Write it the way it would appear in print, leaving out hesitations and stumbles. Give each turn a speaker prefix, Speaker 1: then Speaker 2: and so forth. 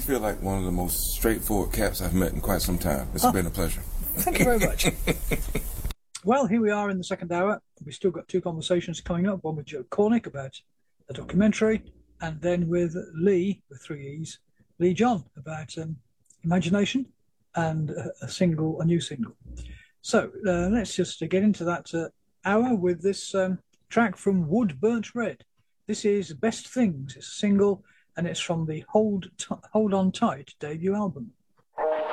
Speaker 1: feel like one of the most straightforward caps I've met in quite some time. It's been a pleasure.
Speaker 2: Thank you very much. Well, here we are in the second hour. We've still got two conversations coming up, one with Joe Cornick about a documentary, and then with Lee, with three E's, Lee John, about imagination and a new single. So let's just get into that hour with this track from Wood Burnt Red. This is Best Things. It's a single, and it's from the Hold On Tight debut album.